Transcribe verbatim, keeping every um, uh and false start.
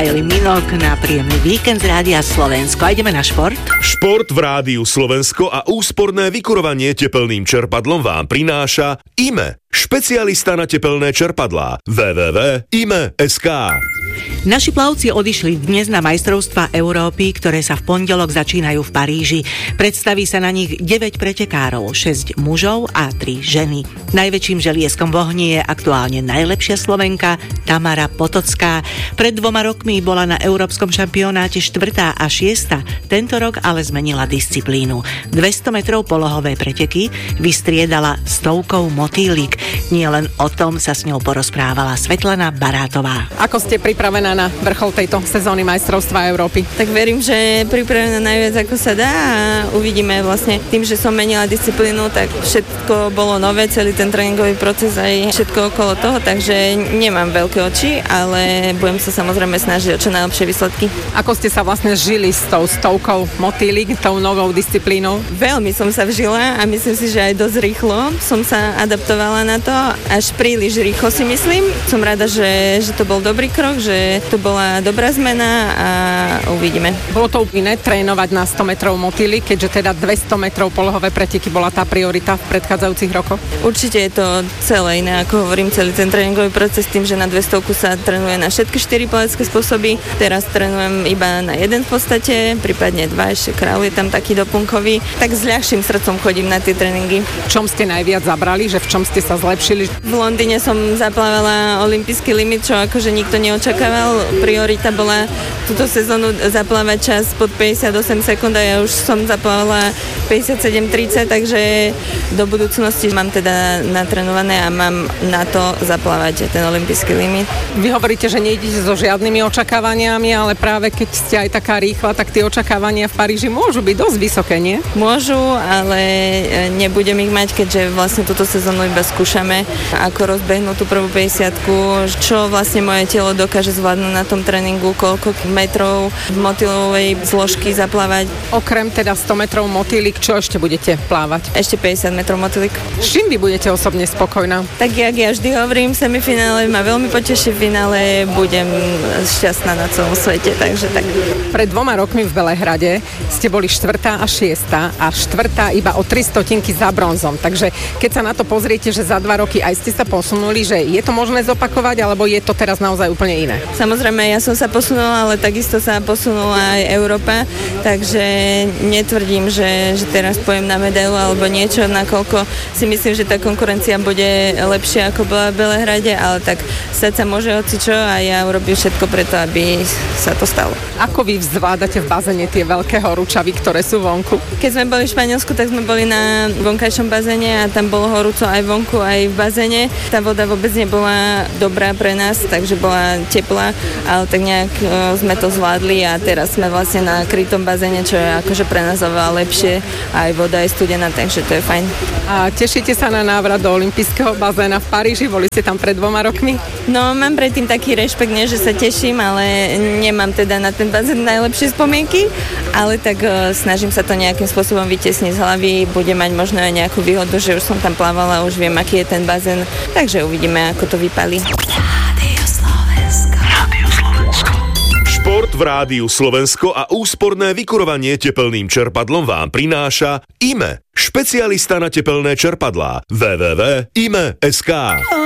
Kylie Minogue na príjemný víkend z Rádia Slovensko. A ideme na šport. Šport v Rádiu Slovensko a úsporné vykurovanie tepelným čerpadlom vám prináša í em e, špecialista na tepelné čerpadlá. w w w bodka i m e bodka es ká. Naši plavci odišli dnes na majstrovstvá Európy, ktoré sa v pondelok začínajú v Paríži. Predstaví sa na nich deväť pretekárov, šesť mužov a tri ženy. Najväčším želieskom v ohni je aktuálne najlepšia Slovenka Tamara Potocká. Pred dvoma rokmi bola na európskom šampionáte štvrtá a šiesta. Tento rok ale zmenila disciplínu. dvesto metrov polohové preteky vystriedala stovkou motýlik. Nie len o tom sa s ňou porozprávala Svetlana Barátová. Ako ste pripravená na vrchol tejto sezóny majstrovstva Európy? Tak verím, že pripravená najviac ako sa dá a uvidíme vlastne. Tým, že som menila disciplínu, tak všetko bolo nové, celý ten tréningový proces aj všetko okolo toho, takže nemám veľké oči, ale budem sa samozrejme snažiť o čo najlepšie výsledky. Ako ste sa vlastne žili s tou stovkou motýlik, tou novou disciplínou? Veľmi som sa vžila a myslím si, že aj dosť rýchlo som sa adaptovala na to, až príliš rýchlo si myslím. Som rada, že, že to bol dobrý krok, že to bola dobrá zmena a uvidíme. Bolo to iné trénovať na sto metrov motýly, keďže teda dvesto metrov polohové preteky bola tá priorita v predchádzajúcich rokoch? Určite je to celé iné, ako hovorím, celý ten tréningový proces tým, že na dvestovku sa trénuje na všetky štyri plavecké spôsoby. Teraz trénujem iba na jeden v podstate, prípadne dva, ešte kráľ je tam taký doplnkový. Tak s ľahším srdcom chodím na tie tréningy. V čom ste najviac zabrali, že v čom ste sa zlepšili? V Londýne som zaplávala olympijský limit, čo akože nikto neočakával. Priorita bola túto sezónu zaplávať čas pod päťdesiatosem sekúnd a ja už som zaplávala päťdesiatsedem tridsať, takže do budúcnosti mám teda natrenované a mám na to zaplávať ten olympijský limit. Vy hovoríte, že nejdete so žiadnymi očakávaniami, ale práve keď ste aj taká rýchla, tak tie očakávania v Paríži môžu byť dosť vysoké, nie? Môžu, ale nebudem ich mať, keďže vlastne túto sezónu iba skúšame, ako rozbehnúť tú prvú päťdesiatku, čo vlastne moje telo dokáže zvládnuť na tom tréningu, koľko metrov v motýlovej zložky zaplávať. Okrem teda sto metrov motýlik, čo ešte budete plávať? Ešte päťdesiat metrov motýlik. S čím vy budete osobne spokojná? Tak jak ja vždy hovorím, v semifinále ma veľmi poteší, v finále budem šťastná na celom svete, takže tak. Pred dvoma rokmi v Belehrade ste boli štvrtá a šiesta a štvrtá iba o tri stotinky za bronzom, takže keď sa na to pozriete, že za dva roky aj ste sa posunuli, že je to možné zopakovať, alebo je to teraz naozaj úplne iné? Samozrejme, ja som sa posunula, ale takisto sa posunula aj Európa, takže netvrdím, že, že teraz pojem na medailu alebo niečo, nakoľko si myslím, že tá konkurencia bude lepšia ako bola v Belehrade, ale tak stať sa môže hocičo a ja urobím všetko preto, aby sa to stalo. Ako vy zvládate v bazéne tie veľké horúčavy, ktoré sú vonku? Keď sme boli v Španielsku, tak sme boli na vonkajšom bazéne a tam bolo horúco aj vonku, aj v bazéne. Tá voda vôbec nebola dobrá pre nás, takže bola teplá, ale tak nejak o, sme to zvládli a teraz sme vlastne na krytom bazéne, čo je akože pre nás oveľa lepšie. Aj voda je studená, takže to je fajn. A tešíte sa na návrat do olympijského bazéna v Paríži? Boli ste tam pred dvoma rokmi? No, mám predtým taký rešpekt, nie, že sa teším, ale nemám teda na ten bazén najlepšie spomienky, ale tak o, snažím sa to nejakým spôsobom vytiesniť z hlavy. Budem mať možno aj nejakú výhodu, že už som tam plávala, už viem, aký je ten bazén, takže uvidíme, ako to vypálí. Šport v Rádiu Slovensko a úsporné vykurovanie tepelným čerpadlom vám prináša í em e, špecialista na tepelné čerpadlá. w w w bodka i m e bodka es ká.